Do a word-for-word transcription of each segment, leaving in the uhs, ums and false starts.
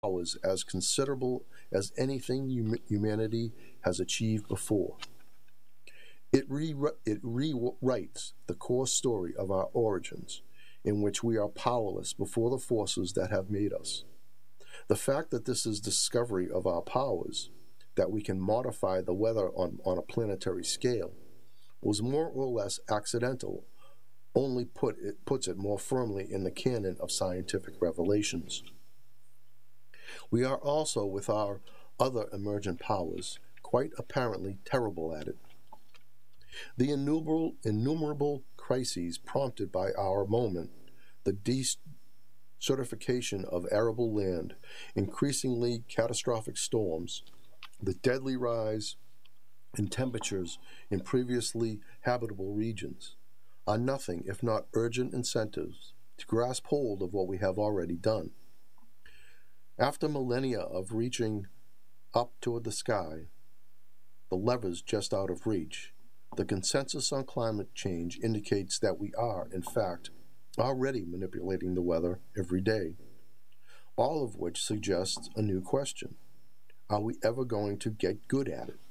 powers as considerable as anything hum- humanity has achieved before. It, re- it rewrites the core story of our origins, in which we are powerless before the forces that have made us. The fact that this is discovery of our powers, that we can modify the weather on, on a planetary scale, was more or less accidental, only put it, puts it more firmly in the canon of scientific revelations. We are also, with our other emergent powers, quite apparently terrible at it. The innumerable, innumerable crises prompted by our moment, the desertification of arable land, increasingly catastrophic storms, the deadly rise in temperatures in previously habitable regions, are nothing if not urgent incentives to grasp hold of what we have already done. After millennia of reaching up toward the sky, the levers just out of reach, the consensus on climate change indicates that we are, in fact, already manipulating the weather every day, all of which suggests a new question. Are we ever going to get good at it?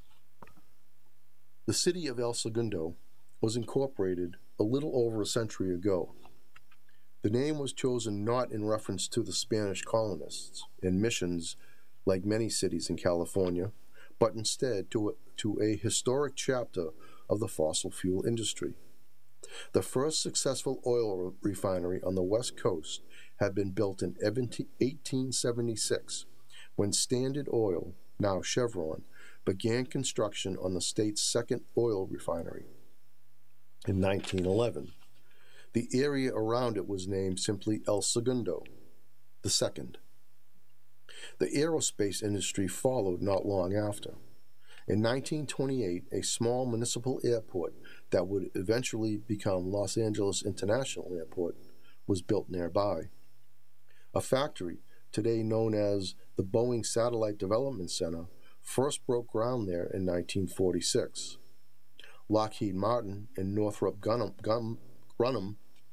The city of El Segundo was incorporated a little over a century ago. The name was chosen not in reference to the Spanish colonists and missions like many cities in California, but instead to a, to a historic chapter of the fossil fuel industry. The first successful oil refinery on the West Coast had been built in eighteen seventy-six, when Standard Oil, now Chevron, began construction on the state's second oil refinery. In nineteen eleven, the area around it was named simply El Segundo, the second. The aerospace industry followed not long after. In nineteen twenty-eight, a small municipal airport that would eventually become Los Angeles International Airport was built nearby. A factory, today known as the Boeing Satellite Development Center, first broke ground there in nineteen forty-six. Lockheed Martin and Northrop Grumman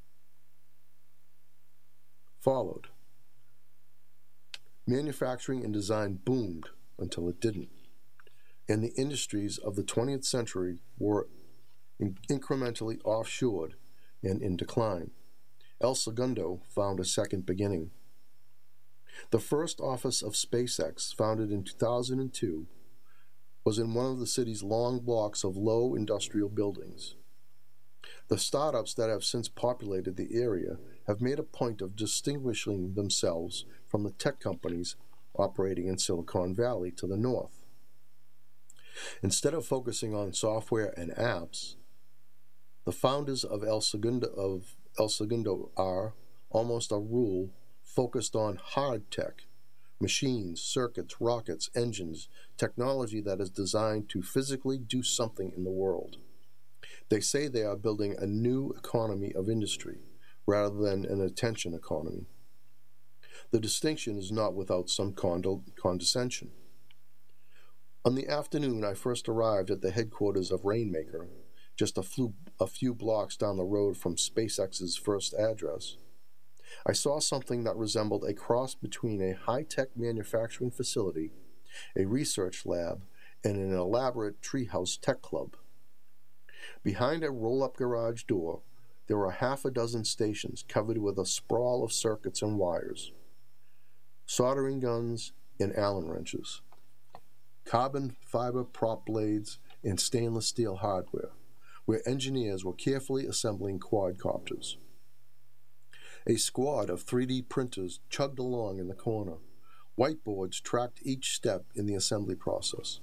followed. Manufacturing and design boomed until it didn't, and the industries of the twentieth century were in- incrementally offshored and in decline. El Segundo found a second beginning. The first office of SpaceX, founded in two thousand two, was in one of the city's long blocks of low industrial buildings. The startups that have since populated the area have made a point of distinguishing themselves from the tech companies operating in Silicon Valley to the north. Instead of focusing on software and apps, the founders of El Segundo, of El Segundo are, almost a rule, focused on hard tech, machines, circuits, rockets, engines, technology that is designed to physically do something in the world. They say they are building a new economy of industry, rather than an attention economy. The distinction is not without some condescension. On the afternoon I first arrived at the headquarters of Rainmaker, just a few, a few blocks down the road from SpaceX's first address, I saw something that resembled a cross between a high-tech manufacturing facility, a research lab, and an elaborate treehouse tech club. Behind a roll-up garage door, there were half a dozen stations covered with a sprawl of circuits and wires, soldering guns and Allen wrenches, carbon fiber prop blades, and stainless steel hardware, where engineers were carefully assembling quadcopters. A squad of three D printers chugged along in the corner. Whiteboards tracked each step in the assembly process.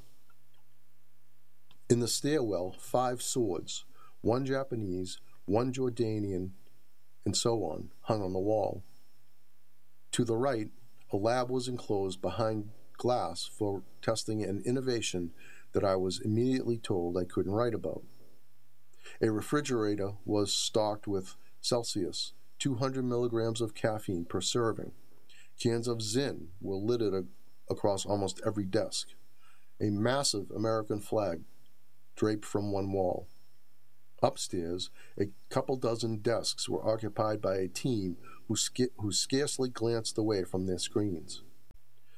In the stairwell, five swords, one Japanese, one Jordanian, and so on, hung on the wall. To the right, a lab was enclosed behind glass for testing an innovation that I was immediately told I couldn't write about. A refrigerator was stocked with Celsius, two hundred milligrams of caffeine per serving. Cans of Zyn were littered a- across almost every desk. A massive American flag draped from one wall. Upstairs, a couple dozen desks were occupied by a team who, sca- who scarcely glanced away from their screens.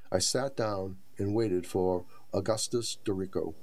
I sat down and waited for Augustus Dorico.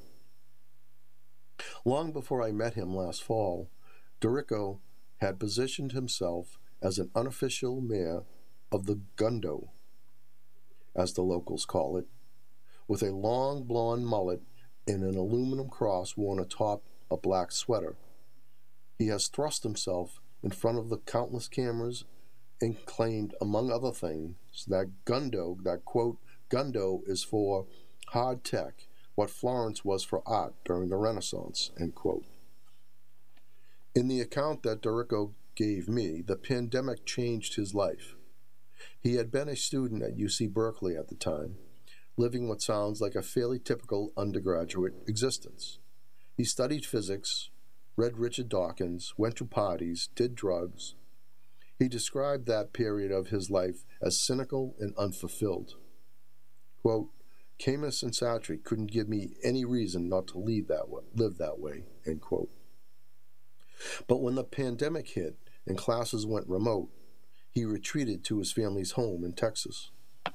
Long before I met him last fall, Dorico had positioned himself as an unofficial mayor of the Gundo, as the locals call it, with a long blonde mullet and an aluminum cross worn atop a black sweater. He has thrust himself in front of the countless cameras and claimed, among other things, that Gundo, that quote, Gundo is for hard tech, what Florence was for art during the Renaissance, end quote. In the account that Dorico gave me, the pandemic changed his life. He had been a student at U C Berkeley at the time, living what sounds like a fairly typical undergraduate existence. He studied physics, read Richard Dawkins, went to parties, did drugs. He described that period of his life as cynical and unfulfilled. Quote, Camus and Sartre couldn't give me any reason not to live that way, live that way, end quote. But when the pandemic hit and classes went remote, he retreated to his family's home in Texas.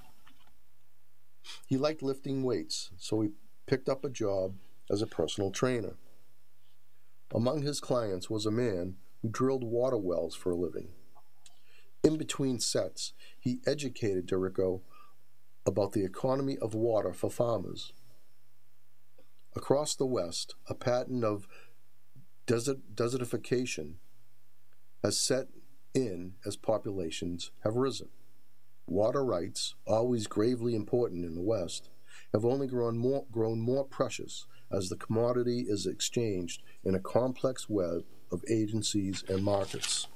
He liked lifting weights, so he picked up a job as a personal trainer. Among his clients was a man who drilled water wells for a living. In between sets, he educated Dorico about the economy of water for farmers. Across the West, a pattern of desert, desertification has set in as populations have risen. Water rights, always gravely important in the West, have only grown more, grown more precious as the commodity is exchanged in a complex web of agencies and markets.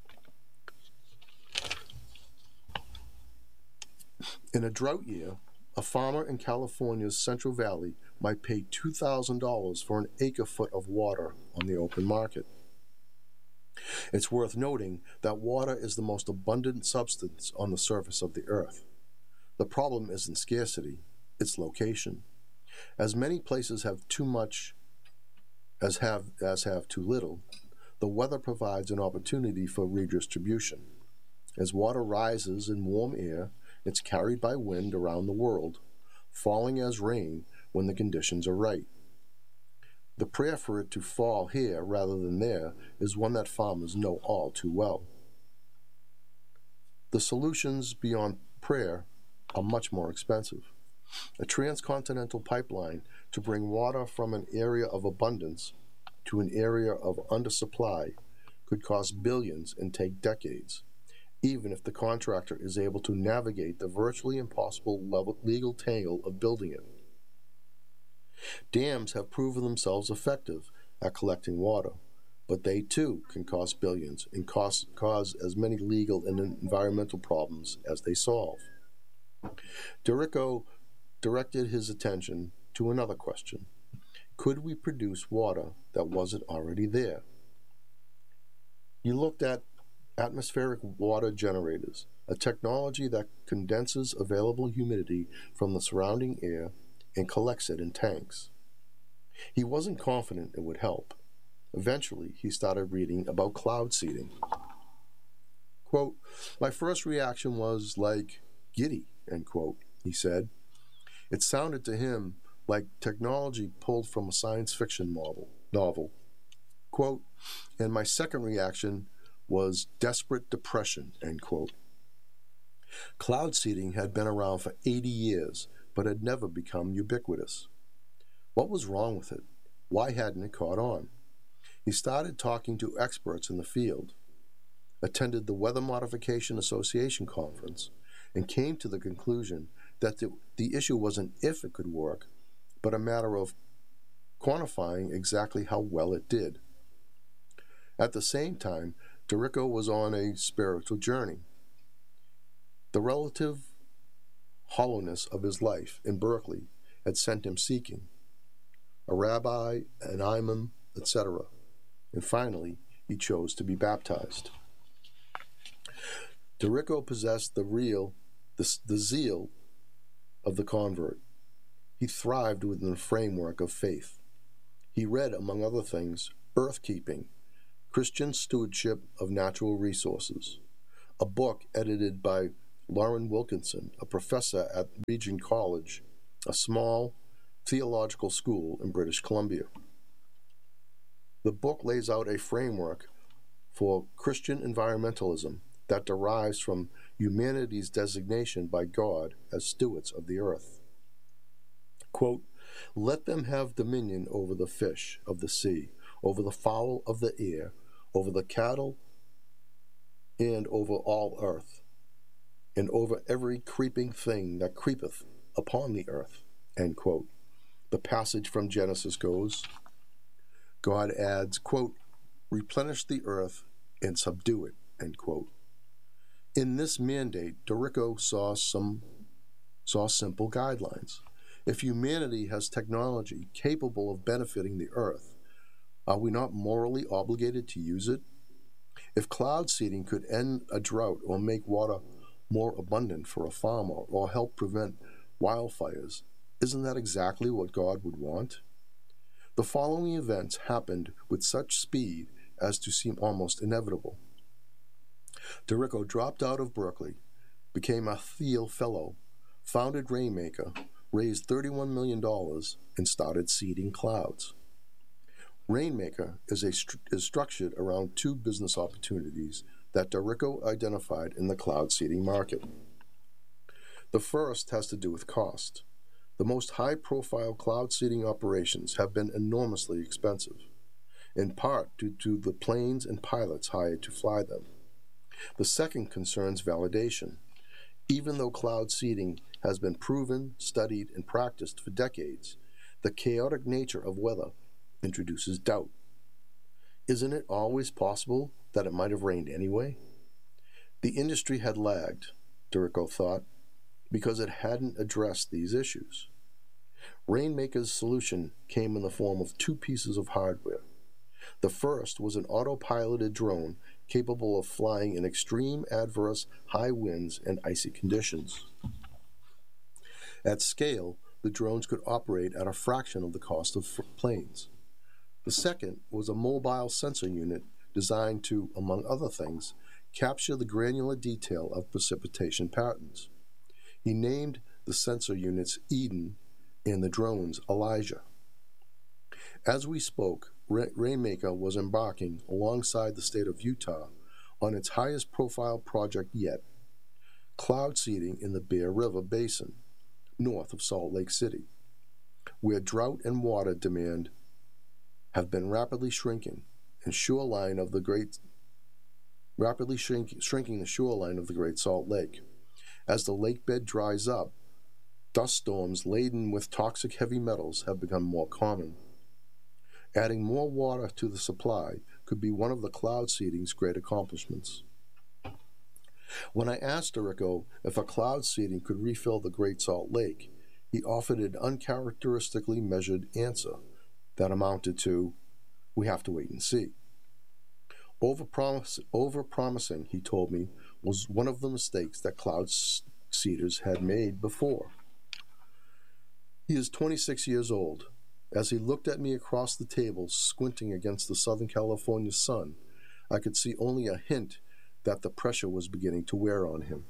In a drought year, a farmer in California's Central Valley might pay two thousand dollars for an acre-foot of water on the open market. It's worth noting that water is the most abundant substance on the surface of the earth. The problem isn't scarcity, it's location. As many places have too much as have, as have too little, the weather provides an opportunity for redistribution. As water rises in warm air, it's carried by wind around the world, falling as rain when the conditions are right. The prayer for it to fall here rather than there is one that farmers know all too well. The solutions beyond prayer are much more expensive. A transcontinental pipeline to bring water from an area of abundance to an area of undersupply could cost billions and take decades, even if the contractor is able to navigate the virtually impossible legal tangle of building it. Dams have proven themselves effective at collecting water, but they too can cost billions and cost, cause as many legal and environmental problems as they solve. Dorico directed his attention to another question. Could we produce water that wasn't already there? He looked at atmospheric water generators, a technology that condenses available humidity from the surrounding air and collects it in tanks. He wasn't confident it would help. Eventually, he started reading about cloud seeding. Quote, my first reaction was like, giddy, end quote, he said. It sounded to him like technology pulled from a science fiction novel. novel. Quote, and my second reaction was desperate depression, end quote. Cloud seeding had been around for eighty years, but had never become ubiquitous. What was wrong with it? Why hadn't it caught on? He started talking to experts in the field, attended the Weather Modification Association conference, and came to the conclusion that the, the issue wasn't if it could work, but a matter of quantifying exactly how well it did. At the same time, Dorico was on a spiritual journey. The relative hollowness of his life in Berkeley had sent him seeking. A rabbi, an imam, et cetera. And finally, he chose to be baptized. Dorico possessed the real, the, the zeal of the convert. He thrived within the framework of faith. He read, among other things, Earthkeeping, Christian Stewardship of Natural Resources, a book edited by Lauren Wilkinson, a professor at Regent College, a small theological school in British Columbia. The book lays out a framework for Christian environmentalism that derives from humanity's designation by God as stewards of the earth. Quote, "Let them have dominion over the fish of the sea, over the fowl of the air, over the cattle, and over all earth, and over every creeping thing that creepeth upon the earth." End quote. The passage from Genesis goes, God adds, quote, "Replenish the earth and subdue it," end quote. In this mandate, Dorico saw some saw simple guidelines. If humanity has technology capable of benefiting the earth, are we not morally obligated to use it? If cloud seeding could end a drought or make water more abundant for a farmer or help prevent wildfires, isn't that exactly what God would want? The following events happened with such speed as to seem almost inevitable. Dorico dropped out of Berkeley, became a Thiel Fellow, founded Rainmaker, raised thirty-one million dollars, and started seeding clouds. Rainmaker is, a, is structured around two business opportunities that Dorico identified in the cloud seeding market. The first has to do with cost. The most high-profile cloud seeding operations have been enormously expensive, in part due to the planes and pilots hired to fly them. The second concerns validation. Even though cloud seeding has been proven, studied, and practiced for decades, the chaotic nature of weather introduces doubt. Isn't it always possible that it might have rained anyway? The industry had lagged, Dorico thought, because it hadn't addressed these issues. Rainmaker's solution came in the form of two pieces of hardware. The first was an autopiloted drone capable of flying in extreme adverse high winds and icy conditions. At scale, the drones could operate at a fraction of the cost of planes. The second was a mobile sensor unit designed to, among other things, capture the granular detail of precipitation patterns. He named the sensor units Eden and the drones Elijah. As we spoke, Rainmaker was embarking alongside the state of Utah on its highest profile project yet, cloud seeding in the Bear River Basin, north of Salt Lake City, where drought and water demand have been rapidly shrinking and shoreline of the great rapidly shrink, shrinking the shoreline of the Great Salt Lake. As the lake bed dries up, dust storms laden with toxic heavy metals have become more common. Adding more water to the supply could be one of the cloud seeding's great accomplishments. When I asked Dorico if a cloud seeding could refill the Great Salt Lake, he offered an uncharacteristically measured answer that amounted to, "We have to wait and see." Overpromis- overpromising, he told me, was one of the mistakes that cloud seeders had made before. He is twenty-six years old. As he looked at me across the table, squinting against the Southern California sun, I could see only a hint that the pressure was beginning to wear on him.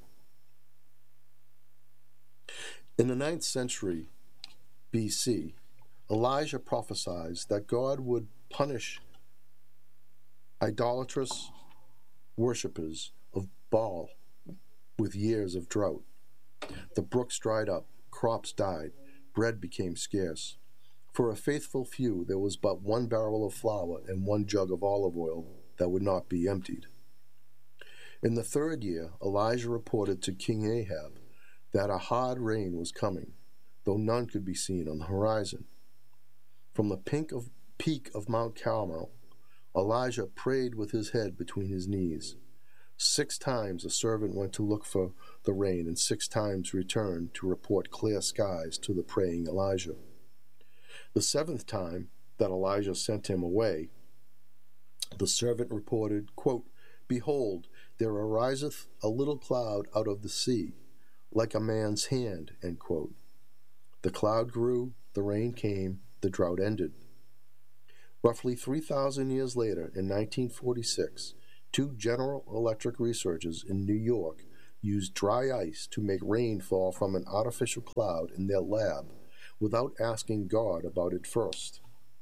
In the ninth century B C, Elijah prophesied that God would punish idolatrous worshippers of Baal with years of drought. The brooks dried up, crops died, bread became scarce. For a faithful few, there was but one barrel of flour and one jug of olive oil that would not be emptied. In the third year, Elijah reported to King Ahab that a hard rain was coming, though none could be seen on the horizon. From the pink of, peak of Mount Carmel, Elijah prayed with his head between his knees. Six times a servant went to look for the rain, and six times returned to report clear skies to the praying Elijah. The seventh time that Elijah sent him away, the servant reported, quote, "Behold, there ariseth a little cloud out of the sea, like a man's hand," end quote. The cloud grew, the rain came, the drought ended. Roughly three thousand years later, in nineteen forty-six, two General Electric researchers in New York used dry ice to make rain fall from an artificial cloud in their lab without asking God about it first.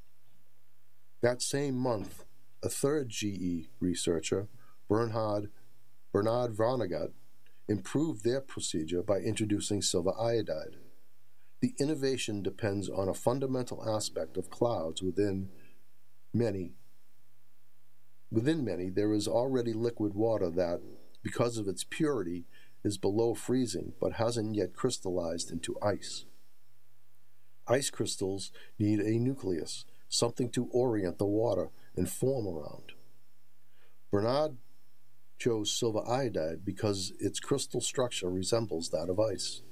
That same month, a third G E researcher, Bernhard, Bernard Vonnegut, improved their procedure by introducing silver iodide. The innovation depends on a fundamental aspect of clouds within many. Within many, there is already liquid water that, because of its purity, is below freezing but hasn't yet crystallized into ice. Ice crystals need a nucleus, something to orient the water and form around. Bernard chose silver iodide because its crystal structure resembles that of ice.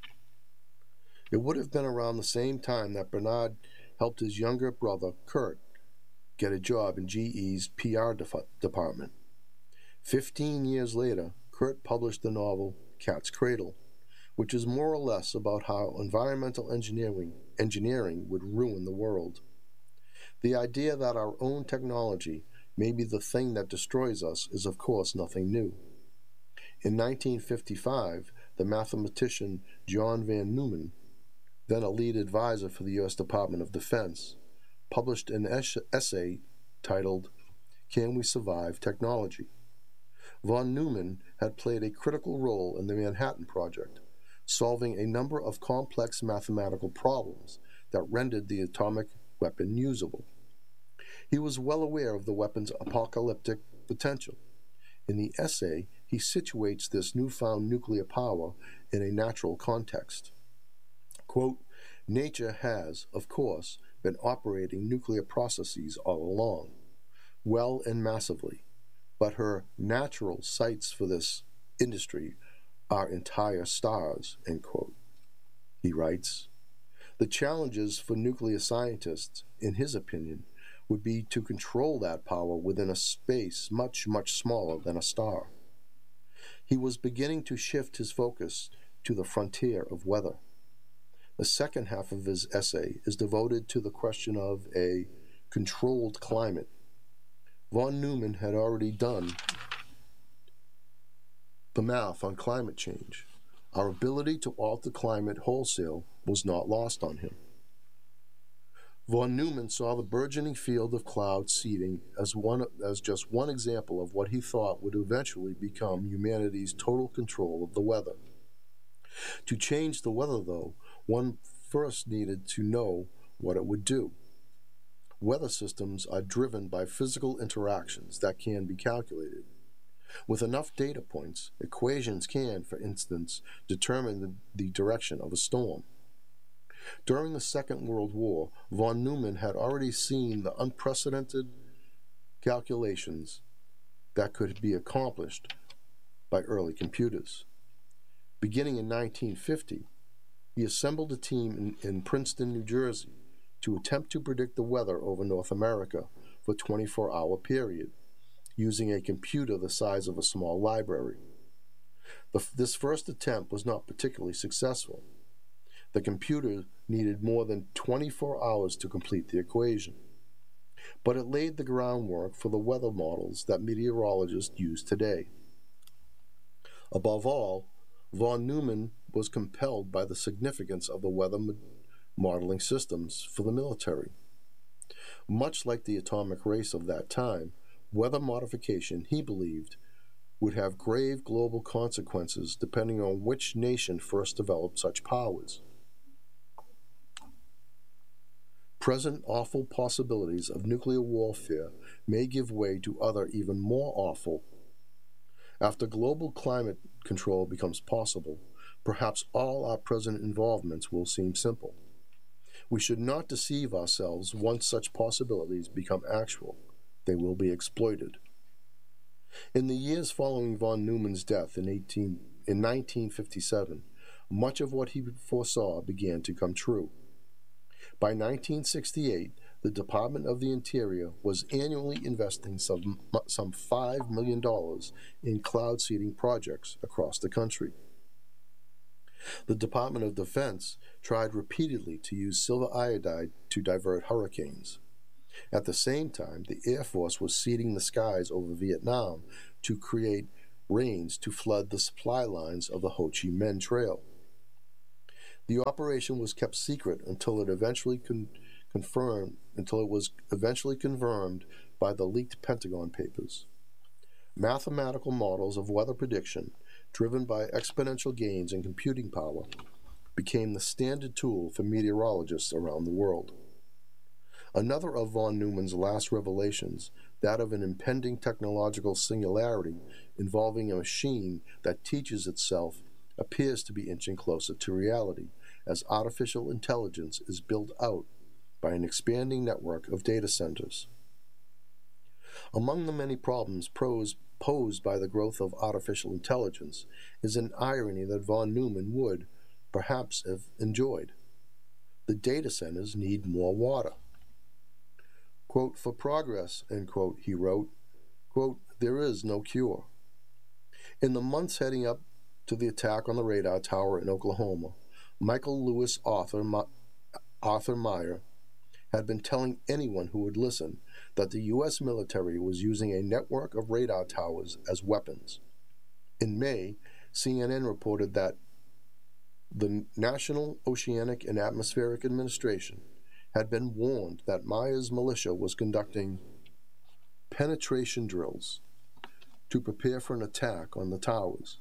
It would have been around the same time that Bernard helped his younger brother, Kurt, get a job in G E's P R def- department. Fifteen years later, Kurt published the novel Cat's Cradle, which is more or less about how environmental engineering, engineering would ruin the world. The idea that our own technology may be the thing that destroys us is of course nothing new. In nineteen fifty-five, the mathematician John von Neumann, then a lead advisor for the U S Department of Defense, published an es- essay titled, Can We Survive Technology? Von Neumann had played a critical role in the Manhattan Project, solving a number of complex mathematical problems that rendered the atomic weapon usable. He was well aware of the weapon's apocalyptic potential. In the essay, he situates this newfound nuclear power in a natural context. Quote, Nature has, of course, been operating nuclear processes all along, well and massively, but her natural sites for this industry are entire stars, end quote. He writes, the challenges for nuclear scientists, in his opinion, would be to control that power within a space much, much smaller than a star. He was beginning to shift his focus to the frontier of weather. The second half of his essay is devoted to the question of a controlled climate. Von Neumann had already done the math on climate change. Our ability to alter climate wholesale was not lost on him. Von Neumann saw the burgeoning field of cloud seeding as, one, as just one example of what he thought would eventually become humanity's total control of the weather. To change the weather, though, one first needed to know what it would do. Weather systems are driven by physical interactions that can be calculated. With enough data points, equations can, for instance, determine the, the direction of a storm. During the Second World War, von Neumann had already seen the unprecedented calculations that could be accomplished by early computers. Beginning in nineteen fifty, he assembled a team in, in Princeton, New Jersey, to attempt to predict the weather over North America for a twenty-four hour period, using a computer the size of a small library. The, this first attempt was not particularly successful. The computer needed more than twenty-four hours to complete the equation, but it laid the groundwork for the weather models that meteorologists use today. Above all, von Neumann was compelled by the significance of the weather modeling systems for the military. Much like the atomic race of that time, weather modification, he believed, would have grave global consequences depending on which nation first developed such powers. Present awful possibilities of nuclear warfare may give way to other even more awful. After global climate control becomes possible, perhaps all our present involvements will seem simple. We should not deceive ourselves once such possibilities become actual. They will be exploited. In the years following von Neumann's death in, eighteen, in nineteen fifty-seven, much of what he foresaw began to come true. By nineteen sixty-eight, the Department of the Interior was annually investing some, some five million dollars in cloud seeding projects across the country. The Department of Defense tried repeatedly to use silver iodide to divert hurricanes. At the same time, the Air Force was seeding the skies over Vietnam to create rains to flood the supply lines of the Ho Chi Minh Trail. The operation was kept secret until it eventually con- confirmed until it was eventually confirmed by the leaked Pentagon Papers. Mathematical models of weather prediction, driven by exponential gains in computing power, became the standard tool for meteorologists around the world. Another of von Neumann's last revelations, that of an impending technological singularity involving a machine that teaches itself, appears to be inching closer to reality as artificial intelligence is built out by an expanding network of data centers. Among the many problems posed posed by the growth of artificial intelligence is an irony that von Neumann would, perhaps, have enjoyed. The data centers need more water. Quote, for progress, end quote, he wrote, quote, there is no cure. In the months heading up to the attack on the radar tower in Oklahoma, Michael Lewis Arthur, Ma- Arthur Meyer had been telling anyone who would listen that the U S military was using a network of radar towers as weapons. In May, C N N reported that the National Oceanic and Atmospheric Administration had been warned that Meyer's militia was conducting penetration drills to prepare for an attack on the towers.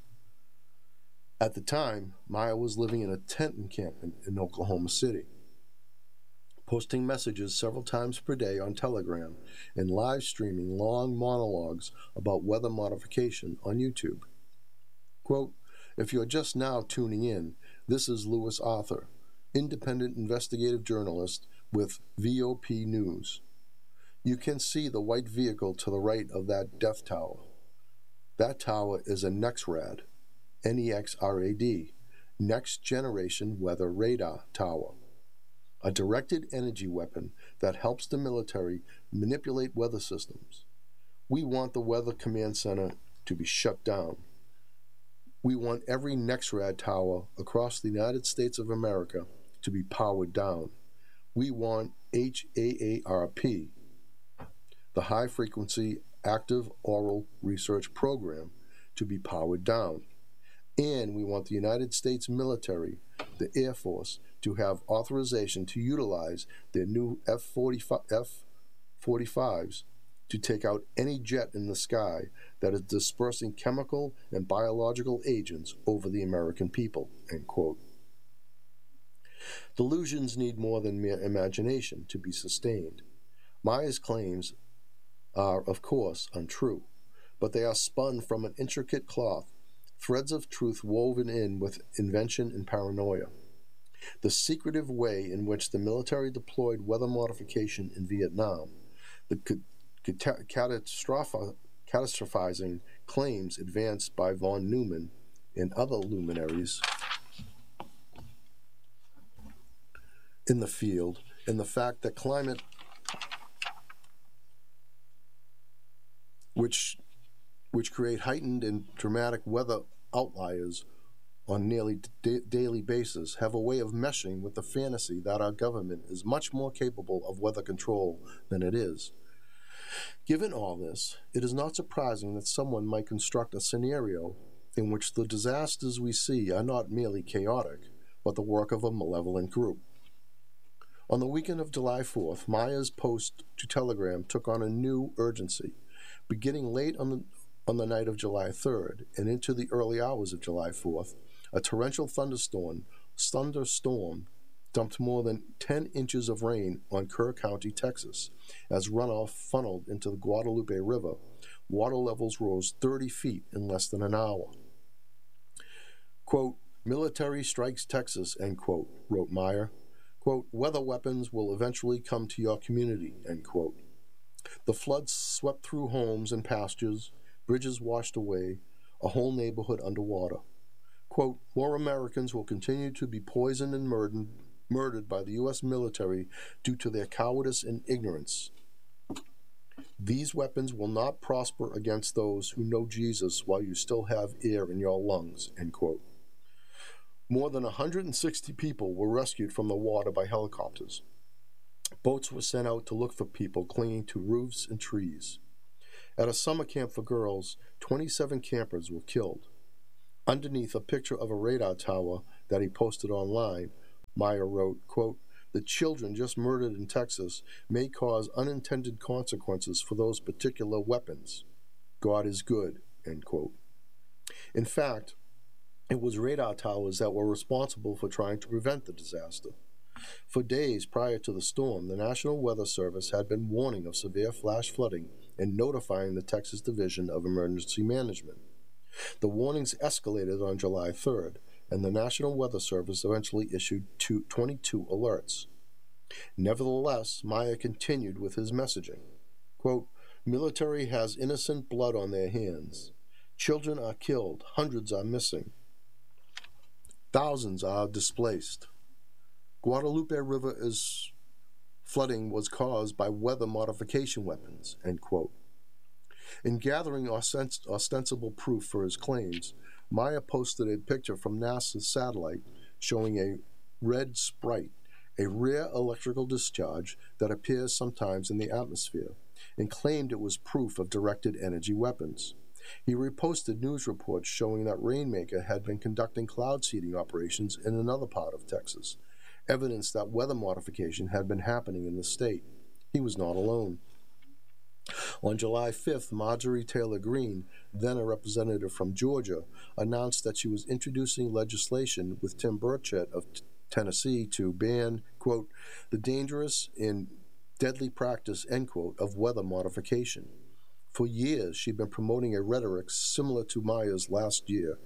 At the time, Meyer was living in a tent encampment in Oklahoma City, posting messages several times per day on Telegram and live streaming long monologues about weather modification on YouTube. Quote, if you're just now tuning in, this is Lewis Arthur, independent investigative journalist with V O P News. You can see the white vehicle to the right of that death tower. That tower is a NEXRAD, N E X R A D, Next Generation Weather Radar Tower, a directed energy weapon that helps the military manipulate weather systems. We want the Weather Command Center to be shut down. We want every NEXRAD tower across the United States of America to be powered down. We want H A A R P, the High Frequency Active Oral Research Program, to be powered down. And we want the United States military, the Air Force, to have authorization to utilize their new F forty-fives to take out any jet in the sky that is dispersing chemical and biological agents over the American people, end quote. Delusions need more than mere imagination to be sustained. Meyer's claims are, of course, untrue, but they are spun from an intricate cloth, threads of truth woven in with invention and paranoia. The secretive way in which the military deployed weather modification in Vietnam, the catastroph- catastrophizing claims advanced by von Neumann and other luminaries in the field, and the fact that climate, which which create heightened and dramatic weather outliers on nearly da- daily basis, have a way of meshing with the fantasy that our government is much more capable of weather control than it is. Given all this, it is not surprising that someone might construct a scenario in which the disasters we see are not merely chaotic, but the work of a malevolent group. On the weekend of July fourth, Meyer's post to Telegram took on a new urgency. Beginning late on the, on the night of July third and into the early hours of July fourth, a torrential thunderstorm, thunderstorm dumped more than ten inches of rain on Kerr County, Texas. As runoff funneled into the Guadalupe River, water levels rose thirty feet in less than an hour. Quote, military strikes Texas, end quote, wrote Meyer. Quote, weather weapons will eventually come to your community, end quote. The floods swept through homes and pastures, bridges washed away, a whole neighborhood underwater. Quote, more Americans will continue to be poisoned and murdered, murdered by the U S military due to their cowardice and ignorance. These weapons will not prosper against those who know Jesus while you still have air in your lungs, end quote. More than one hundred sixty people were rescued from the water by helicopters. Boats were sent out to look for people clinging to roofs and trees. At a summer camp for girls, twenty-seven campers were killed. Underneath a picture of a radar tower that he posted online, Maya wrote, quote, "The children just murdered in Texas may cause unintended consequences for those particular weapons. God is good," end quote. In fact, it was radar towers that were responsible for trying to prevent the disaster. For days prior to the storm, the National Weather Service had been warning of severe flash flooding and notifying the Texas Division of Emergency Management. The warnings escalated on July third, and the National Weather Service eventually issued two, twenty-two alerts. Nevertheless, Maya continued with his messaging. Quote, "Military has innocent blood on their hands. Children are killed. Hundreds are missing. Thousands are displaced. Guadalupe River is flooding was caused by weather modification weapons," end quote. In gathering ostent- ostensible proof for his claims, Maya posted a picture from NASA's satellite showing a red sprite, a rare electrical discharge that appears sometimes in the atmosphere, and claimed it was proof of directed energy weapons. He reposted news reports showing that Rainmaker had been conducting cloud seeding operations in another part of Texas, evidence that weather modification had been happening in the state. He was not alone. On July fifth, Marjorie Taylor Greene, then a representative from Georgia, announced that she was introducing legislation with Tim Burchett of t- Tennessee to ban, quote, "the dangerous and deadly practice," end quote, of weather modification. For years, she'd been promoting a rhetoric similar to Maya's last year.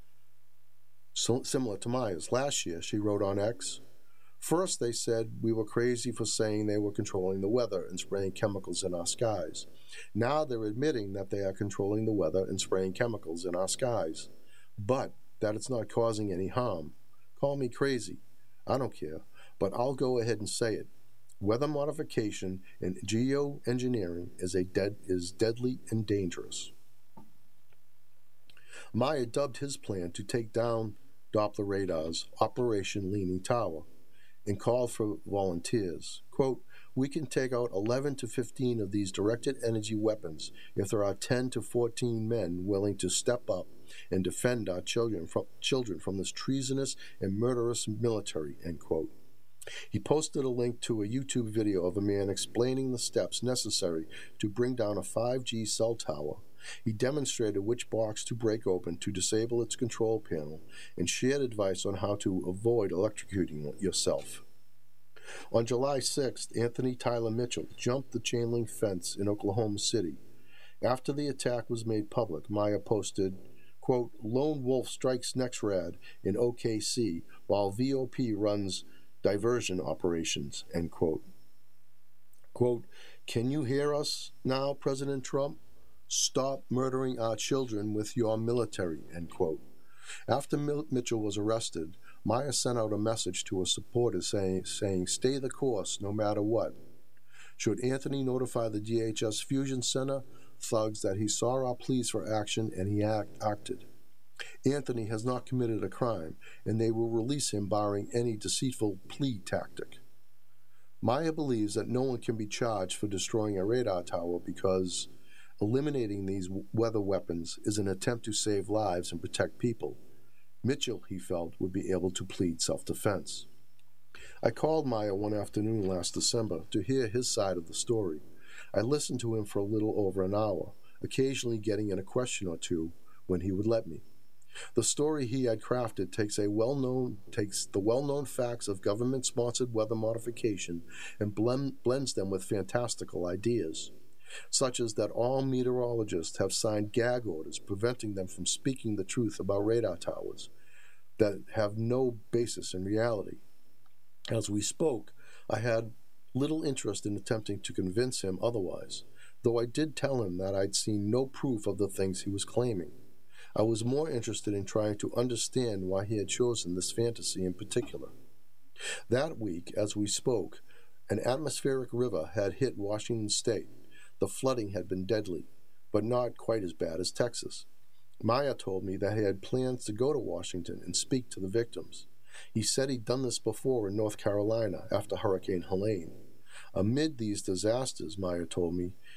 So, similar to Maya's. Last year, she wrote on X, "First, they said we were crazy for saying they were controlling the weather and spraying chemicals in our skies. Now they're admitting that they are controlling the weather and spraying chemicals in our skies, but that it's not causing any harm. Call me crazy. I don't care, but I'll go ahead and say it. Weather modification and geoengineering is a dead is deadly and dangerous." Maya dubbed his plan to take down Doppler radars Operation Leaning Tower and called for volunteers. Quote, "We can take out eleven to fifteen of these directed energy weapons if there are ten to fourteen men willing to step up and defend our children from, children from this treasonous and murderous military," end quote. He posted a link to a YouTube video of a man explaining the steps necessary to bring down a five G cell tower. He demonstrated which box to break open to disable its control panel and shared advice on how to avoid electrocuting yourself. On July sixth, Anthony Tyler Mitchell jumped the chain link fence in Oklahoma City. After the attack was made public, Maya posted, quote, "Lone Wolf strikes Nexrad in O K C while V O P runs diversion operations," end quote. Quote, "Can you hear us now, President Trump? Stop murdering our children with your military," end quote. After Mitchell was arrested, Maya sent out a message to his supporters saying, saying, "Stay the course no matter what." Should Anthony notify the D H S Fusion Center thugs that he saw our pleas for action and he act, acted? Anthony has not committed a crime, and they will release him barring any deceitful plea tactic. Maya believes that no one can be charged for destroying a radar tower because eliminating these weather weapons is an attempt to save lives and protect people. Mitchell, he felt, would be able to plead self-defense. I called Maya one afternoon last December to hear his side of the story. I listened to him for a little over an hour, occasionally getting in a question or two when he would let me. The story he had crafted takes a well-known takes the well-known facts of government-sponsored weather modification and blend, blends them with fantastical ideas, such as that all meteorologists have signed gag orders preventing them from speaking the truth about radar towers that have no basis in reality. As we spoke, I had little interest in attempting to convince him otherwise, though I did tell him that I'd seen no proof of the things he was claiming. I was more interested in trying to understand why he had chosen this fantasy in particular. That week, as we spoke, an atmospheric river had hit Washington State. The flooding had been deadly, but not quite as bad as Texas. Maya told me that he had plans to go to Washington and speak to the victims. He said he'd done this before in North Carolina after Hurricane Helene. Amid these disasters, Maya told me,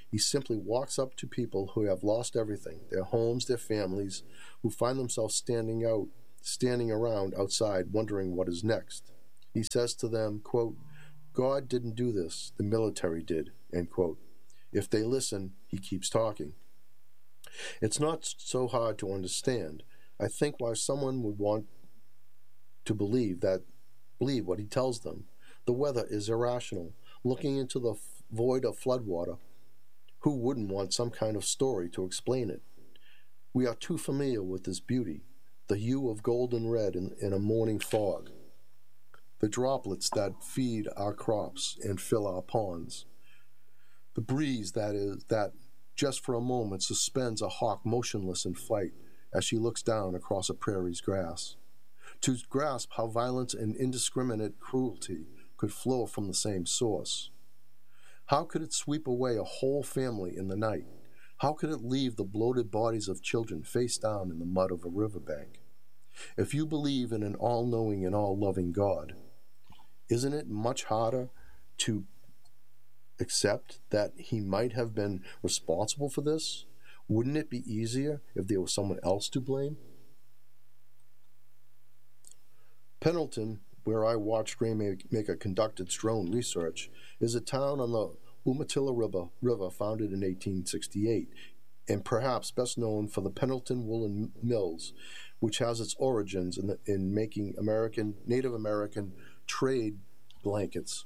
He simply walks up to people who have lost everything, their homes, their families, who find themselves standing out, standing around outside wondering what is next. He says to them, quote, "God didn't do this, the military did," end quote. If they listen, he keeps talking. It's not so hard to understand. I think why someone would want to believe that, believe what he tells them. The weather is irrational. Looking into the f- void of floodwater, who wouldn't want some kind of story to explain it? We are too familiar with this beauty, the hue of golden red in, in a morning fog, the droplets that feed our crops and fill our ponds, the breeze that is that just for a moment suspends a hawk motionless in flight as she looks down across a prairie's grass. To grasp how violence and indiscriminate cruelty could flow from the same source. How could it sweep away a whole family in the night? How could it leave the bloated bodies of children face down in the mud of a riverbank? If you believe in an all-knowing and all-loving God, isn't it much harder to accept that he might have been responsible for this? Wouldn't it be easier if there was someone else to blame? Pendleton, where I watched Rainmaker conduct its drone research, is a town on the Umatilla River, River founded in eighteen sixty-eight, and perhaps best known for the Pendleton Woolen Mills, which has its origins in, the, in making American Native American trade blankets,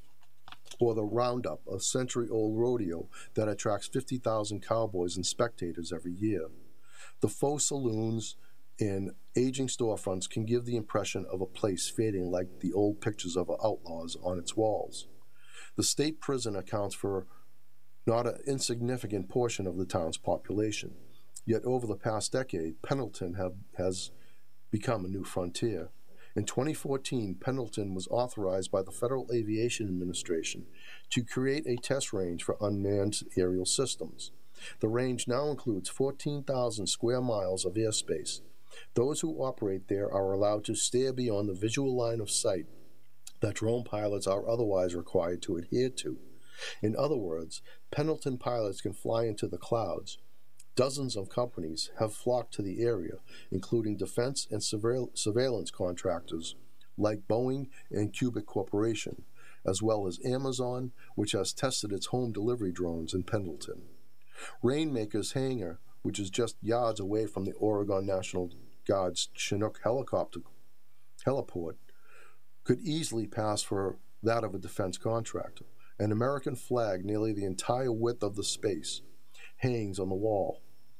or the Roundup, a century-old rodeo that attracts fifty thousand cowboys and spectators every year. The faux saloons and aging storefronts can give the impression of a place fading like the old pictures of outlaws on its walls. The state prison accounts for not an insignificant portion of the town's population, yet over the past decade, Pendleton have, has become a new frontier. In twenty fourteen, Pendleton was authorized by the Federal Aviation Administration to create a test range for unmanned aerial systems. The range now includes fourteen thousand square miles of airspace. Those who operate there are allowed to stare beyond the visual line of sight that drone pilots are otherwise required to adhere to. In other words, Pendleton pilots can fly into the clouds. Dozens of companies have flocked to the area, including defense and surveil- surveillance contractors like Boeing and Cubic Corporation, as well as Amazon, which has tested its home delivery drones in Pendleton. Rainmaker's hangar, which is just yards away from the Oregon National Guard's Chinook helicopter heliport, could easily pass for that of a defense contractor. An American flag nearly the entire width of the space hangs on the wall.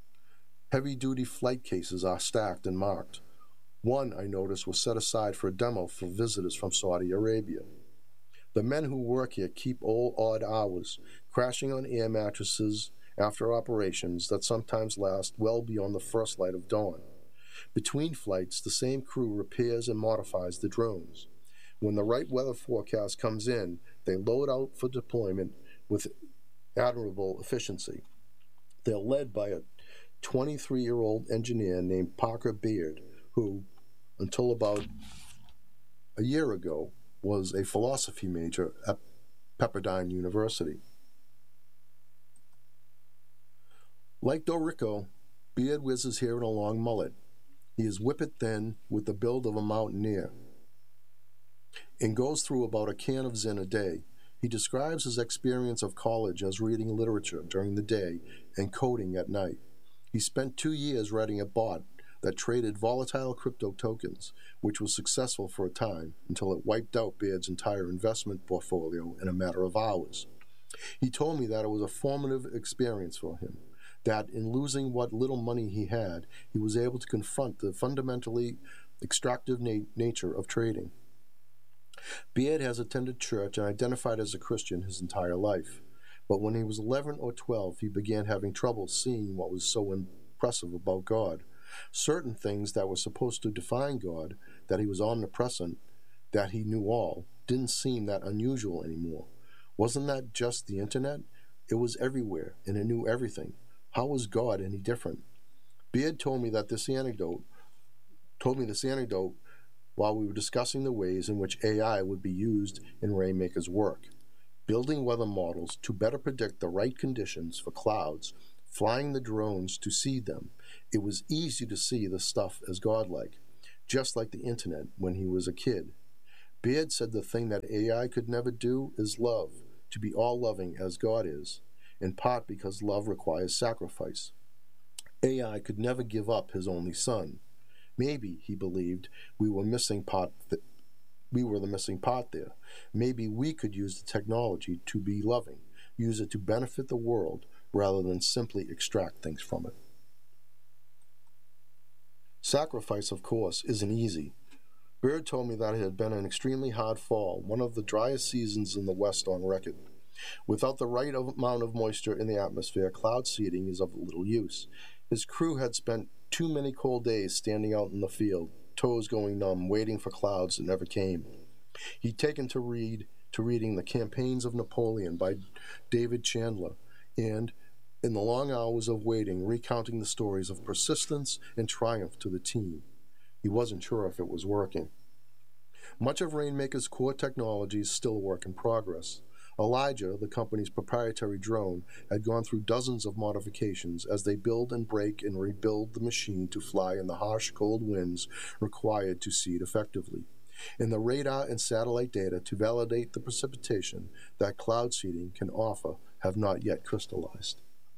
Heavy-duty flight cases are stacked and marked. One, I noticed, was set aside for a demo for visitors from Saudi Arabia. The men who work here keep old odd hours, crashing on air mattresses after operations that sometimes last well beyond the first light of dawn. Between flights, the same crew repairs and modifies the drones. When the right weather forecast comes in, they load out for deployment with admirable efficiency. They're led by a twenty-three-year-old engineer named Parker Beard, who, until about a year ago, was a philosophy major at Pepperdine University. Like Dorico, Beard wears his hair in a long mullet. He is whippet thin with the build of a mountaineer and goes through about a can of Zin a day. He describes his experience of college as reading literature during the day and coding at night. He spent two years writing a bot that traded volatile crypto tokens, which was successful for a time until it wiped out Beard's entire investment portfolio in a matter of hours. He told me that it was a formative experience for him, that in losing what little money he had, he was able to confront the fundamentally extractive na- nature of trading. Beard has attended church and identified as a Christian his entire life, but when he was eleven or twelve, he began having trouble seeing what was so impressive about God. Certain things that were supposed to define God, that he was omnipresent, that he knew all, didn't seem that unusual anymore. Wasn't that just the internet? It was everywhere, and it knew everything. How was God any different? Beard told me that this anecdote, told me this anecdote while we were discussing the ways in which A I would be used in Rainmaker's work. building weather models to better predict the right conditions for clouds, flying the drones to see them. It was easy to see the stuff as godlike, just like the internet when he was a kid. Beard said the thing that A I could never do is love, to be all-loving as God is, in part because love requires sacrifice. A I could never give up his only son. Maybe, he believed, we were missing part th- we were the missing part there. Maybe we could use the technology to be loving, use it to benefit the world rather than simply extract things from it. Sacrifice, of course, isn't easy. Beard told me that it had been an extremely hard fall, one of the driest seasons in the West on record. Without the right amount of moisture in the atmosphere, cloud seeding is of little use. His crew had spent too many cold days standing out in the field, toes going numb, waiting for clouds that never came. He'd taken to read to reading The Campaigns of Napoleon by David Chandler, and, in the long hours of waiting, recounting the stories of persistence and triumph to the team. He wasn't sure if it was working. Much of Rainmaker's core technology is still a work in progress. Elijah, the company's proprietary drone, had gone through dozens of modifications as they build and break and rebuild the machine to fly in the harsh, cold winds required to seed effectively. And the radar and satellite data to validate the precipitation that cloud seeding can offer have not yet crystallized.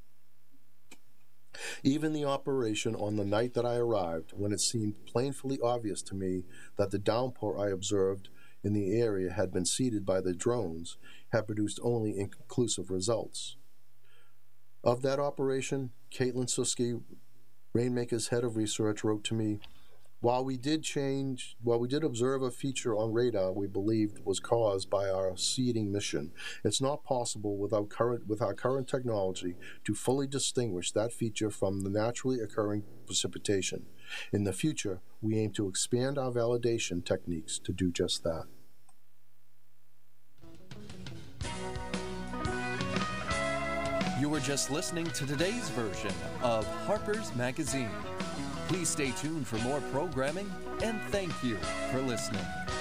Even the operation on the night that I arrived, when it seemed painfully obvious to me that the downpour I observed in the area had been seeded by the drones, had produced only inconclusive results. Of that operation, Caitlin Suski, Rainmaker's head of research, wrote to me, While we did change, while we did observe a feature on radar we believed was caused by our seeding mission, it's not possible without current, with our current technology to fully distinguish that feature from the naturally occurring precipitation. In the future, we aim to expand our validation techniques to do just that. You were just listening to today's version of Harper's Magazine. Please stay tuned for more programming, and thank you for listening.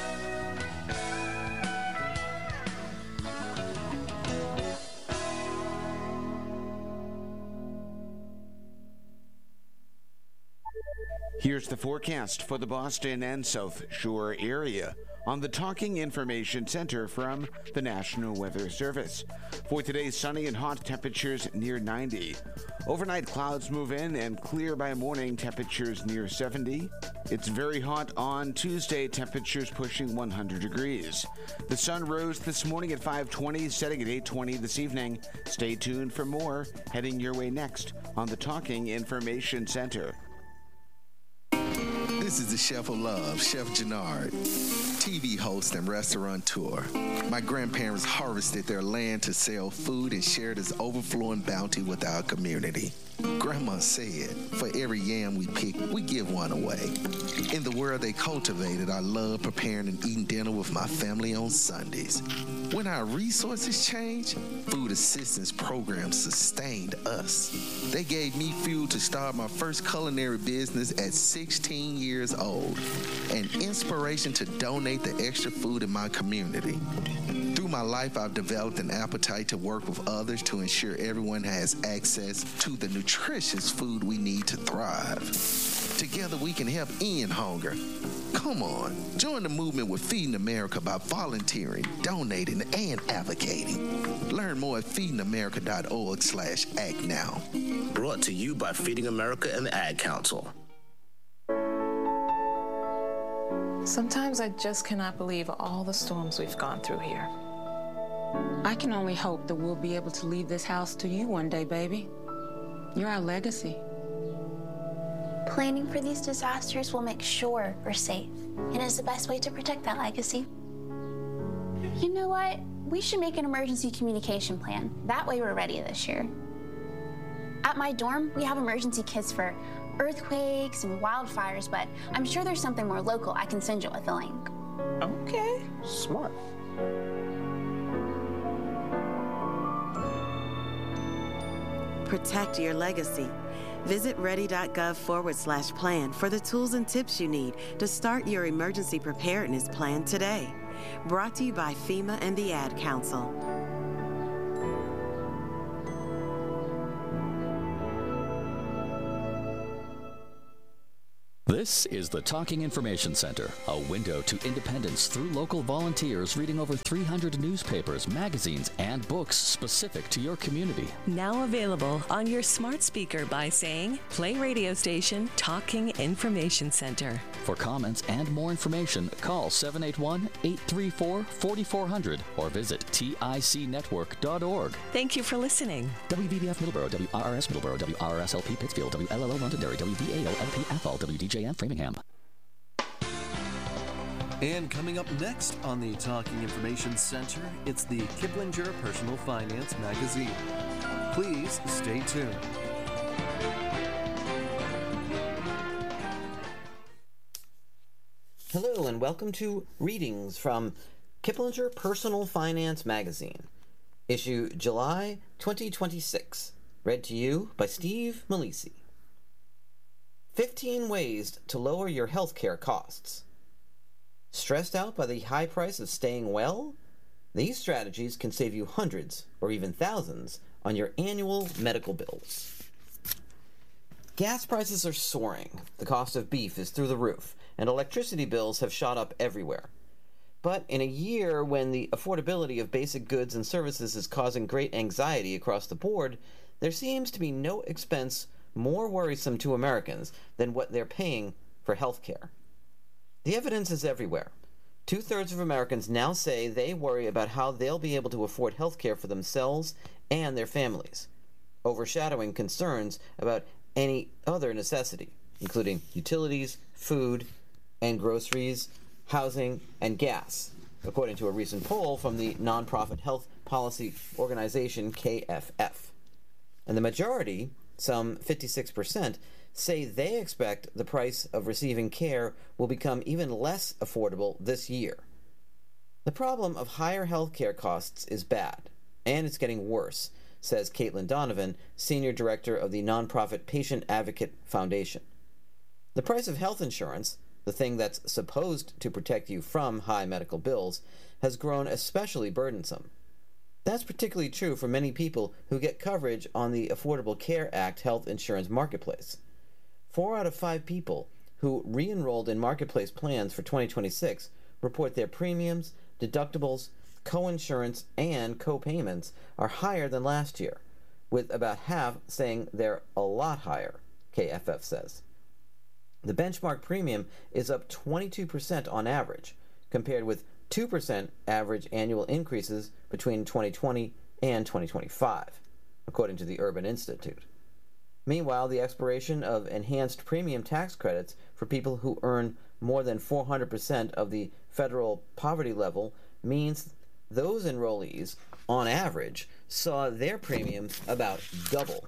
Here's the forecast for the Boston and South Shore area on the Talking Information Center from the National Weather Service. For today, sunny and hot, temperatures near ninety. Overnight, clouds move in and clear by morning, temperatures near seventy. It's very hot on Tuesday, temperatures pushing one hundred degrees. The sun rose this morning at five twenty, setting at eight twenty this evening. Stay tuned for more, heading your way next on the Talking Information Center. This is the Chef of Love, Chef Jannard, T V host and restaurateur. My grandparents harvested their land to sell food and share this overflowing bounty with our community. Grandma said, for every yam we pick, we give one away. In the world they cultivated, I love preparing and eating dinner with my family on Sundays. When our resources changed, food assistance programs sustained us. They gave me fuel to start my first culinary business at sixteen years old, and inspiration to donate the extra food in my community. Through my life, I've developed an appetite to work with others to ensure everyone has access to the nutritious food we need to thrive. Together, we can help end hunger. Come on, join the movement with Feeding America by volunteering, donating, and advocating. Learn more at feeding america dot org slash act now. Brought to you by Feeding America and the Ad Council. Sometimes I just cannot believe all the storms we've gone through here. I can only hope that we'll be able to leave this house to you one day, baby. You're our legacy. Planning for these disasters will make sure we're safe, and is the best way to protect that legacy. You know what? We should make an emergency communication plan. That way we're ready this year. At my dorm, we have emergency kits for earthquakes and wildfires, but I'm sure there's something more local I can send you with a link. Okay, smart. Protect your legacy. Visit ready.gov forward slash plan for the tools and tips you need to start your emergency preparedness plan today. Brought to you by FEMA and the Ad Council. This is the Talking Information Center, a window to independence through local volunteers reading over three hundred newspapers, magazines, and books specific to your community. Now available on your smart speaker by saying, play radio station Talking Information Center. For comments and more information, call seven eight one, eight three four, four four zero zero or visit tic network dot org. Thank you for listening. W V B F Middleborough, W R R S Middleborough, W R R S L P Pittsfield, W L L O Londonderry, W V A O L P Athol, W D J M Framingham. And coming up next on the Talking Information Center, it's the Kiplinger Personal Finance Magazine. Please stay tuned. Hello and welcome to Readings from Kiplinger Personal Finance Magazine, issue July twenty twenty-six, read to you by Steve Malisi. fifteen ways to lower your healthcare costs. Stressed out by the high price of staying well? These strategies can save you hundreds or even thousands on your annual medical bills. Gas prices are soaring, the cost of beef is through the roof, and electricity bills have shot up everywhere. But in a year when the affordability of basic goods and services is causing great anxiety across the board, there seems to be no expense more worrisome to Americans than what they're paying for health care. The evidence is everywhere. Two-thirds of Americans now say they worry about how they'll be able to afford health care for themselves and their families, overshadowing concerns about any other necessity, including utilities, food, and groceries, housing, and gas, according to a recent poll from the nonprofit health policy organization K F F. And the majority, some fifty-six percent, say they expect the price of receiving care will become even less affordable this year. The problem of higher health care costs is bad, and it's getting worse, says Caitlin Donovan, Senior Director of the nonprofit Patient Advocate Foundation. The price of health insurance, the thing that's supposed to protect you from high medical bills, has grown especially burdensome. That's particularly true for many people who get coverage on the Affordable Care Act health insurance marketplace. Four out of five people who re-enrolled in marketplace plans for twenty twenty-six report their premiums, deductibles, co-insurance, and co-payments are higher than last year, with about half saying they're a lot higher, K F F says. The benchmark premium is up twenty-two percent on average, compared with two percent average annual increases between twenty twenty and twenty twenty-five, according to the Urban Institute. Meanwhile, the expiration of enhanced premium tax credits for people who earn more than four hundred percent of the federal poverty level means those enrollees, on average, saw their premiums about double.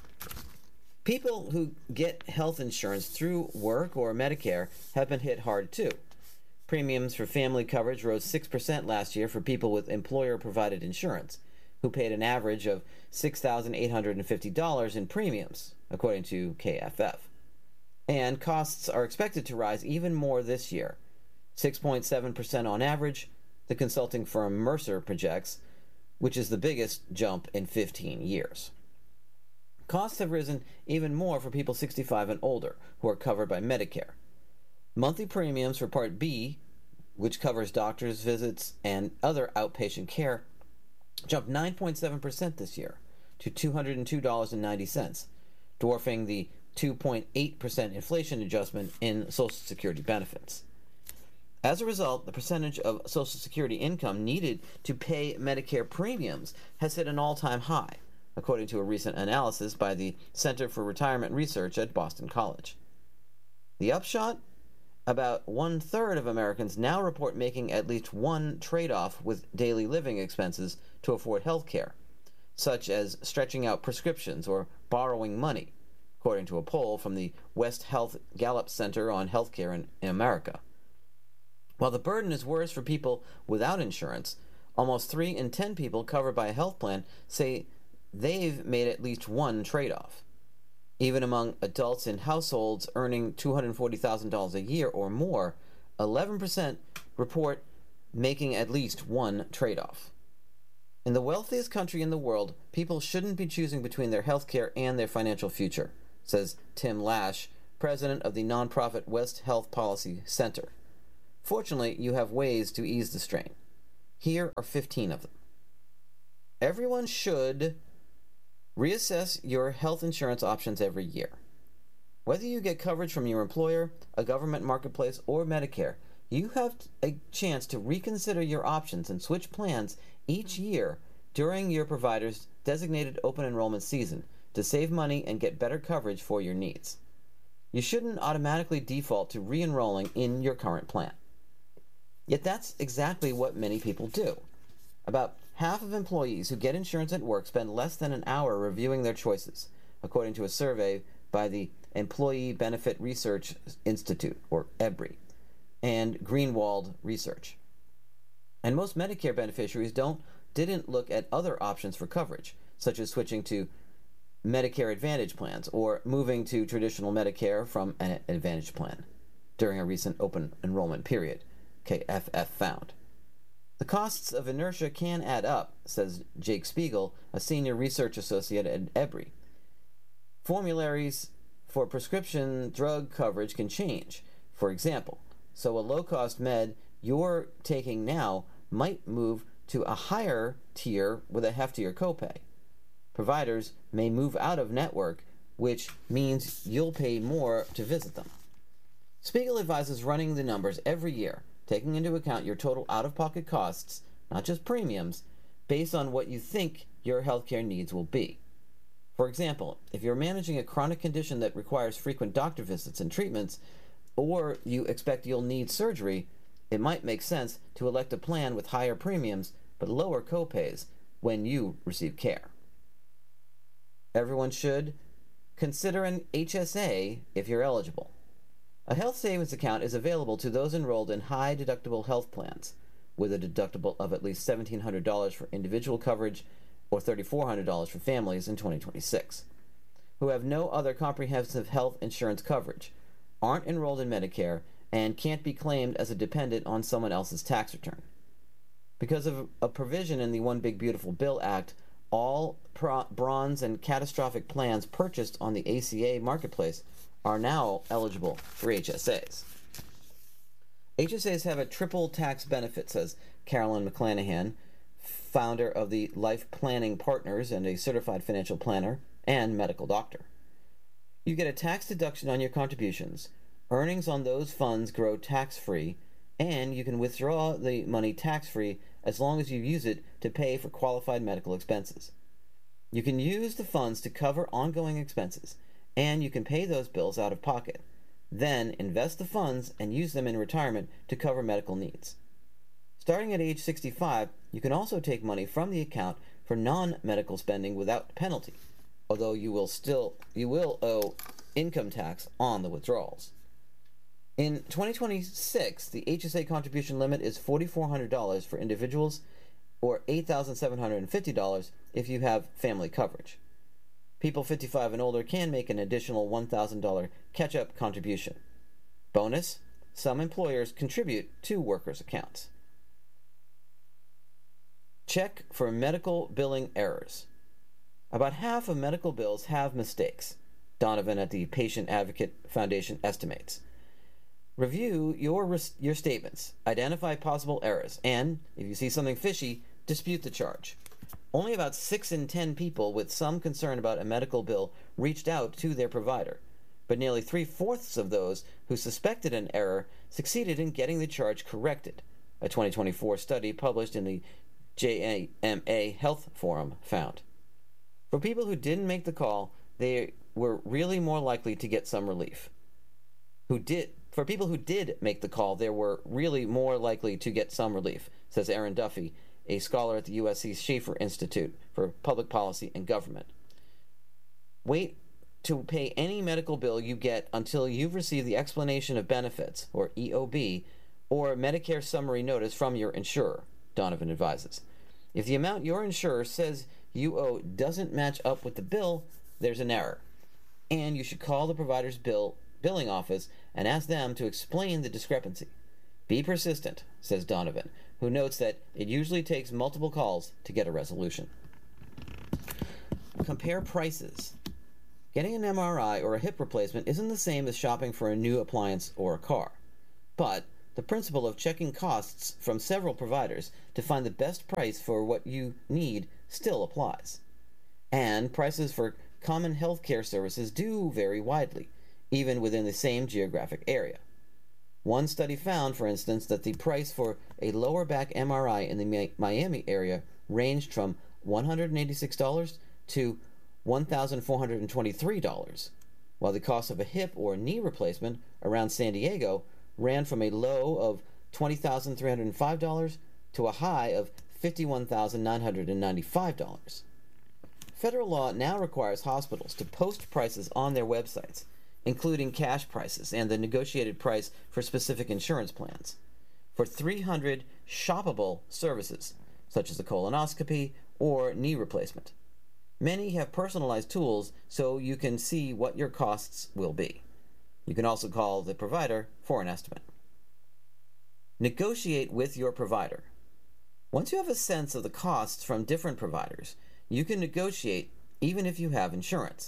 People who get health insurance through work or Medicare have been hit hard too. Premiums for family coverage rose six percent last year for people with employer-provided insurance, who paid an average of six thousand eight hundred fifty dollars in premiums, according to K F F. And costs are expected to rise even more this year, six point seven percent on average, the consulting firm Mercer projects, which is the biggest jump in fifteen years. Costs have risen even more for people sixty-five and older, who are covered by Medicare. Monthly premiums for Part B, which covers doctor's visits and other outpatient care, jumped nine point seven percent this year to two hundred two dollars and ninety cents, dwarfing the two point eight percent inflation adjustment in Social Security benefits. As a result, the percentage of Social Security income needed to pay Medicare premiums has hit an all-time high, according to a recent analysis by the Center for Retirement Research at Boston College. The upshot? About one-third of Americans now report making at least one trade-off with daily living expenses to afford health care, such as stretching out prescriptions or borrowing money, according to a poll from the West Health Gallup Center on Healthcare in, in America. While the burden is worse for people without insurance, almost three in ten people covered by a health plan say they've made at least one trade-off. Even among adults in households earning two hundred forty thousand dollars a year or more, eleven percent report making at least one trade-off. In the wealthiest country in the world, people shouldn't be choosing between their health care and their financial future, says Tim Lash, president of the nonprofit West Health Policy Center. Fortunately, you have ways to ease the strain. Here are fifteen of them. Everyone should reassess your health insurance options every year. Whether you get coverage from your employer, a government marketplace, or Medicare, you have a chance to reconsider your options and switch plans each year during your provider's designated open enrollment season to save money and get better coverage for your needs. You shouldn't automatically default to re-enrolling in your current plan. Yet that's exactly what many people do. About half of employees who get insurance at work spend less than an hour reviewing their choices, according to a survey by the Employee Benefit Research Institute, or E B R I, and Greenwald Research. And most Medicare beneficiaries don't didn't look at other options for coverage, such as switching to Medicare Advantage plans or moving to traditional Medicare from an Advantage plan during a recent open enrollment period, K F F found. The costs of inertia can add up, says Jake Spiegel, a senior research associate at E B R I. Formularies for prescription drug coverage can change, for example, so a low-cost med you're taking now might move to a higher tier with a heftier copay. Providers may move out of network, which means you'll pay more to visit them. Spiegel advises running the numbers every year, taking into account your total out-of-pocket costs, not just premiums, based on what you think your healthcare needs will be. For example, if you're managing a chronic condition that requires frequent doctor visits and treatments, or you expect you'll need surgery, it might make sense to elect a plan with higher premiums but lower copays when you receive care. Everyone should consider an H S A if you're eligible. A health savings account is available to those enrolled in high-deductible health plans, with a deductible of at least seventeen hundred dollars for individual coverage or three thousand four hundred dollars for families in twenty twenty-six, who have no other comprehensive health insurance coverage, aren't enrolled in Medicare, and can't be claimed as a dependent on someone else's tax return. Because of a provision in the One Big Beautiful Bill Act, all pro- bronze and catastrophic plans purchased on the A C A marketplace are now eligible for H S As. H S As have a triple tax benefit, says Carolyn McClanahan, founder of the Life Planning Partners and a certified financial planner and medical doctor. You get a tax deduction on your contributions, earnings on those funds grow tax-free, and you can withdraw the money tax-free as long as you use it to pay for qualified medical expenses. You can use the funds to cover ongoing expenses, and you can pay those bills out of pocket. Then invest the funds and use them in retirement to cover medical needs. Starting at age sixty-five, you can also take money from the account for non-medical spending without penalty, although you will still you will owe income tax on the withdrawals. In twenty twenty-six, the H S A contribution limit is four thousand four hundred dollars for individuals or eight thousand seven hundred fifty dollars if you have family coverage. People fifty-five and older can make an additional one thousand dollars catch-up contribution. Bonus, some employers contribute to workers' accounts. Check for medical billing errors. About half of medical bills have mistakes, Donovan at the Patient Advocate Foundation estimates. Review your your statements, identify possible errors, and, if you see something fishy, dispute the charge. Only about six in ten people with some concern about a medical bill reached out to their provider, but nearly three-fourths of those who suspected an error succeeded in getting the charge corrected, a twenty twenty-four study published in the J A M A Health Forum found. For people who didn't make the call, they were really more likely to get some relief. Who did... For people who did make the call, they were really more likely to get some relief, says Aaron Duffy, a scholar at the U S C Schaefer Institute for Public Policy and Government. Wait to pay any medical bill you get until you've received the explanation of benefits, or E O B, or Medicare summary notice from your insurer, Donovan advises. If the amount your insurer says you owe doesn't match up with the bill, there's an error, and you should call the provider's bill billing office and ask them to explain the discrepancy. Be persistent, says Donovan, who notes that it usually takes multiple calls to get a resolution. Compare prices. Getting an M R I or a hip replacement isn't the same as shopping for a new appliance or a car. But the principle of checking costs from several providers to find the best price for what you need still applies. And prices for common healthcare services do vary widely, even within the same geographic area. One study found, for instance, that the price for a lower back M R I in the Miami area ranged from one hundred eighty-six dollars to one thousand four hundred twenty-three dollars, while the cost of a hip or knee replacement around San Diego ran from a low of twenty thousand three hundred five dollars to a high of fifty-one thousand nine hundred ninety-five dollars. Federal law now requires hospitals to post prices on their websites, including cash prices and the negotiated price for specific insurance plans, for three hundred shoppable services, such as a colonoscopy or knee replacement. Many have personalized tools so you can see what your costs will be. You can also call the provider for an estimate. Negotiate with your provider. Once you have a sense of the costs from different providers, you can negotiate even if you have insurance.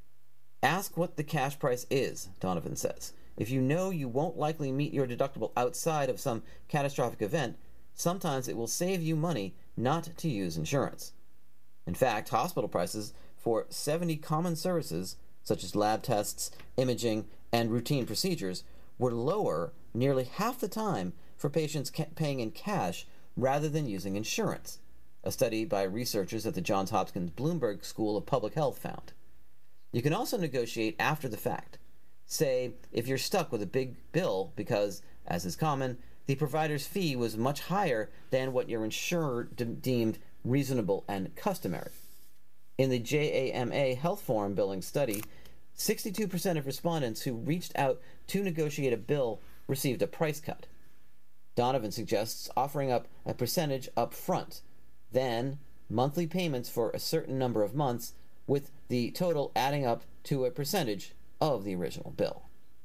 Ask what the cash price is, Donovan says. If you know you won't likely meet your deductible outside of some catastrophic event, sometimes it will save you money not to use insurance. In fact, hospital prices for seventy common services, such as lab tests, imaging, and routine procedures, were lower nearly half the time for patients ca- paying in cash rather than using insurance, a study by researchers at the Johns Hopkins Bloomberg School of Public Health found. You can also negotiate after the fact. Say, if you're stuck with a big bill because, as is common, the provider's fee was much higher than what your insurer de- deemed reasonable and customary. In the J A M A Health Forum billing study, sixty-two percent of respondents who reached out to negotiate a bill received a price cut. Donovan suggests offering up a percentage up front, then monthly payments for a certain number of months, with the total adding up to a percentage of the original bill.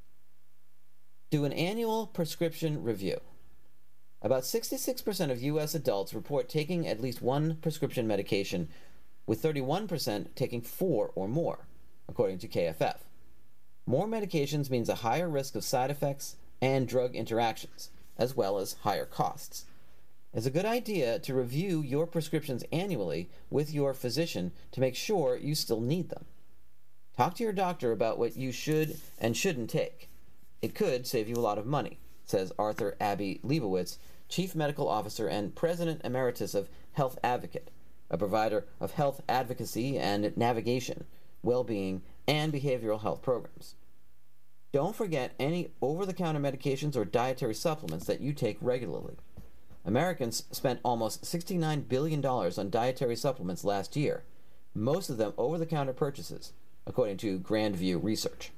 Do an annual prescription review. About sixty-six percent of U S adults report taking at least one prescription medication, with thirty-one percent taking four or more, according to K F F. More medications means a higher risk of side effects and drug interactions, as well as higher costs. It's a good idea to review your prescriptions annually with your physician to make sure you still need them. Talk to your doctor about what you should and shouldn't take. It could save you a lot of money, says Arthur Abbey Leibowitz, Chief Medical Officer and President Emeritus of Health Advocate, a provider of health advocacy and navigation, well-being, and behavioral health programs. Don't forget any over-the-counter medications or dietary supplements that you take regularly. Americans spent almost sixty-nine billion dollars on dietary supplements last year, most of them over-the-counter purchases, according to Grandview Research.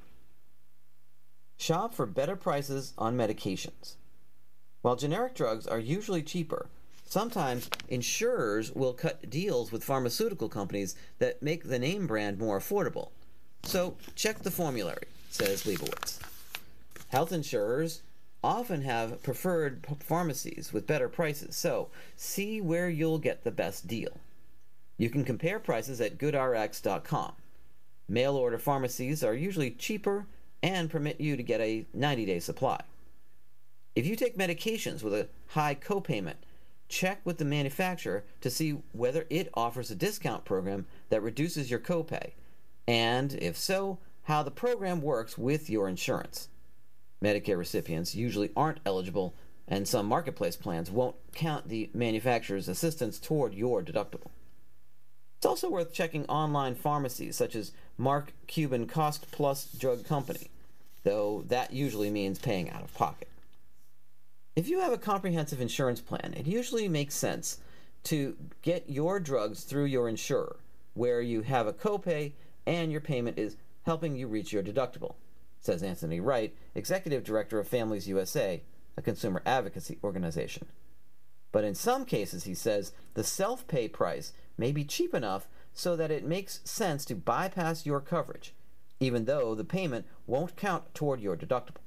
Shop for better prices on medications. While generic drugs are usually cheaper, sometimes insurers will cut deals with pharmaceutical companies that make the name brand more affordable. So check the formulary, says Leibowitz. Health insurers often have preferred p- pharmacies with better prices, so see where you'll get the best deal. You can compare prices at good R X dot com. Mail-order pharmacies are usually cheaper and permit you to get a ninety-day supply. If you take medications with a high copayment, check with the manufacturer to see whether it offers a discount program that reduces your copay, and if so, how the program works with your insurance. Medicare recipients usually aren't eligible, and some marketplace plans won't count the manufacturer's assistance toward your deductible. It's also worth checking online pharmacies such as Mark Cuban Cost Plus Drug Company, though that usually means paying out of pocket. If you have a comprehensive insurance plan, it usually makes sense to get your drugs through your insurer, where you have a copay and your payment is helping you reach your deductible, says Anthony Wright, Executive Director of Families U S A, a consumer advocacy organization. But in some cases, he says, the self-pay price may be cheap enough so that it makes sense to bypass your coverage, even though the payment won't count toward your deductible.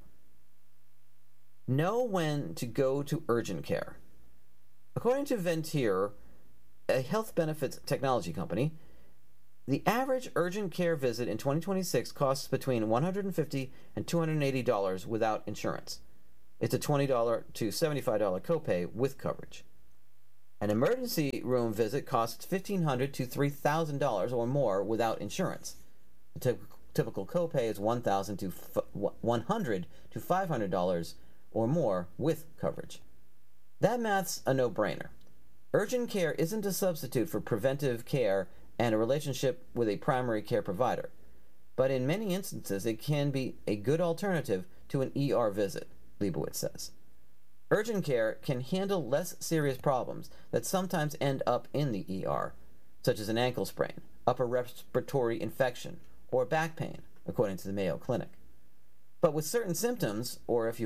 Know when to go to urgent care. According to Ventir, a health benefits technology company, The average urgent care visit in twenty twenty-six costs between one hundred fifty dollars and two hundred eighty dollars without insurance. It's a twenty dollars to seventy-five dollars copay with coverage. An emergency room visit costs fifteen hundred dollars to three thousand dollars or more without insurance. The typical copay is one thousand dollars to one hundred dollars to five hundred dollars or more with coverage. That math's a no-brainer. Urgent care isn't a substitute for preventive care and a relationship with a primary care provider, but in many instances it can be a good alternative to an E R visit, Leibowitz says. Urgent care can handle less serious problems that sometimes end up in the E R, such as an ankle sprain, upper respiratory infection, or back pain, according to the Mayo Clinic. But with certain symptoms, or if you